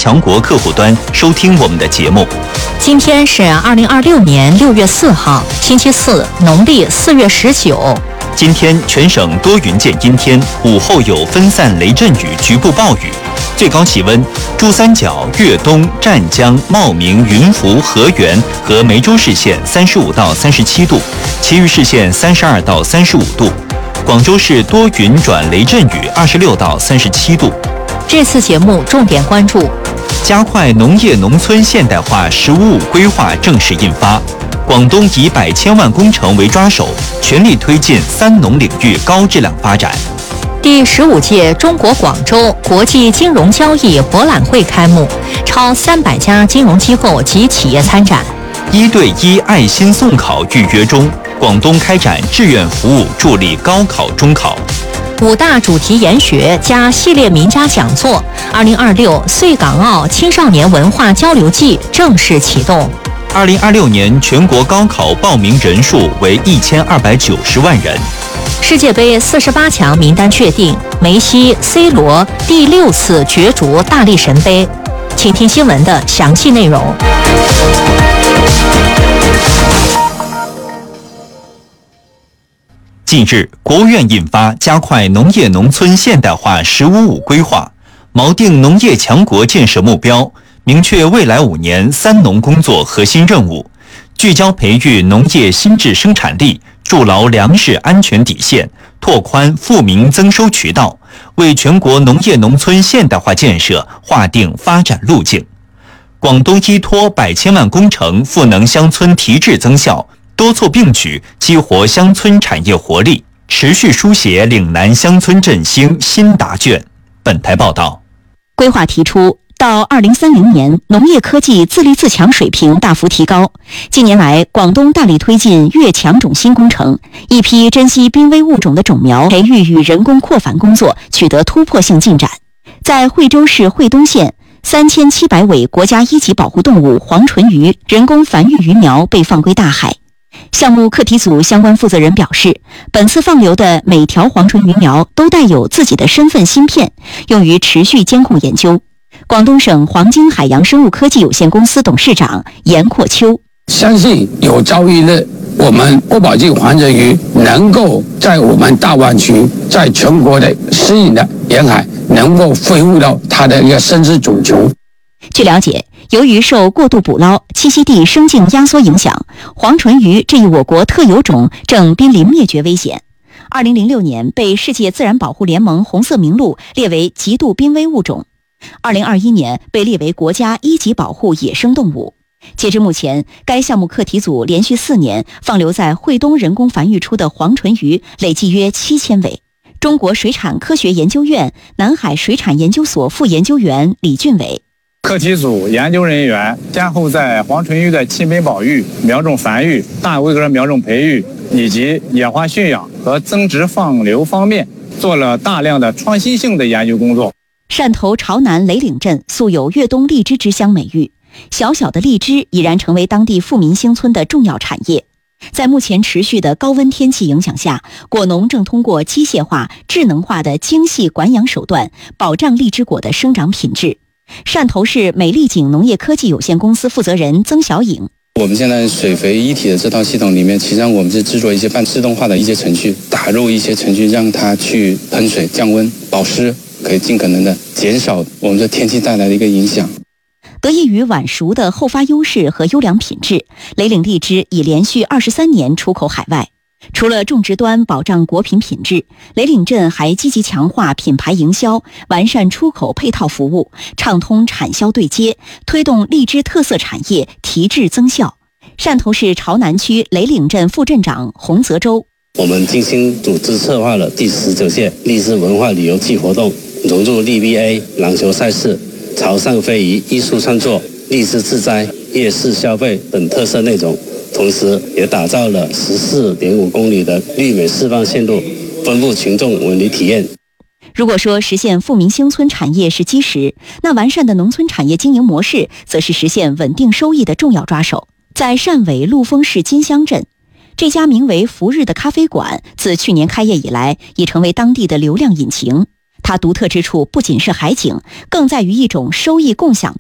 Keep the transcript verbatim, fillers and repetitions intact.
强国客户端收听我们的节目。 今天是二零二六年六月四号，星期四，农历四月十九。 今天全省多云见阴天，午后有分散雷阵雨、局部暴雨。最高气温，珠三角、粤东、湛江、茂名、云浮、河源和梅州市县三十五到三十七度，其余市县三十二到三十五度。广州市多云转雷阵雨，二十六到三十七度。 这次节目重点关注： 加快农业农村现代化“十五五”规划正式印发。广东以百千万工程为抓手，全力推进三农领域高质量发展。 第十五届中国广州国际金融交易博览会开幕，超三百家金融机构及企业参展。 一对一爱心送考预约中，广东开展志愿服务，助力高考中考。 五大主题研学加系列名家讲座，二零二六穗港澳青少年文化交流季正式启动。 二零二六年全国高考报名人数为一千二百九十万人。 世界杯四十八强名单确定，梅西、C 罗第六次角逐大力神杯。请听新闻的详细内容。 近日，国务院印发加快农业农村现代化“十五五”规划，锚定农业强国建设目标，明确未来五年三农工作核心任务，聚焦培育农业新质生产力，筑牢粮食安全底线，拓宽富民增收渠道，为全国农业农村现代化建设划定发展路径。广东依托百千万工程赋能乡村提质增效，多措并举，激活乡村产业活力，持续书写岭南乡村振兴新答卷。本台报道， 规划提出，到二零三零年，农业科技自立自强水平大幅提高。近年来，广东大力推进越强种新工程，一批珍稀濒危物种的种苗培育与人工扩繁工作取得突破性进展。在惠州市惠东县，三千七百尾国家一级保护动物黄唇鱼人工繁育鱼苗被放归大海。项目课题组相关负责人表示，本次放流的每条黄唇鱼苗都带有自己的身份芯片，用于持续监控研究。广东省黄金海洋生物科技有限公司董事长严阔秋： 相信有朝一日，我们国宝级黄唇鱼能够在我们大湾区，在全国的适应的沿海，能够恢复到它的一个生殖种群。 据了解，由于受过度捕捞、栖息地生境压缩影响，黄唇鱼这一我国特有种正濒临灭绝危险。二零零六年被世界自然保护联盟红色名录列为极度濒危物种，二零二一年被列为国家一级保护野生动物。截至目前，该项目课题组连续四年放流在惠东人工繁育出的黄唇鱼累计约七千尾。中国水产科学研究院南海水产研究所副研究员李俊伟： 课题组研究人员先后在黄唇鱼的栖本保育、苗种繁育、大规格苗种培育以及野化驯养和增殖放流方面做了大量的创新性的研究工作。 汕头潮南雷岭镇素有粤东荔枝之乡美誉，小小的荔枝已然成为当地富民兴村的重要产业。在目前持续的高温天气影响下，果农正通过机械化、智能化的精细管养手段，保障荔枝果的生长品质。汕头市美丽景农业科技有限公司负责人曾小颖： 我们现在水肥一体的这套系统里面，其实上我们是制作一些半自动化的一些程序，打入一些程序，让它去喷水、降温、保湿，可以尽可能的减少我们这天气带来的一个影响。 得益于晚熟的后发优势和优良品质，雷岭荔枝已连续二十三年出口海外。除了种植端保障果品品质，雷岭镇还积极强化品牌营销，完善出口配套服务，畅通产销对接，推动荔枝特色产业提质增效。汕头市潮南区雷岭镇副镇长洪泽洲： 我们精心组织策划了第十九届荔枝文化旅游季活动，融入 L B A 篮球赛事、潮汕非遗艺术创作、荔枝自栽、夜市消费等特色内容，同时也打造了十四点五公里的绿美示范线路，丰富群众文旅体验。 如果说实现富民兴村产业是基石，那完善的农村产业经营模式则是实现稳定收益的重要抓手。在汕尾陆丰市金乡镇，这家名为福日的咖啡馆自去年开业以来，已成为当地的流量引擎。它独特之处不仅是海景，更在于一种收益共享的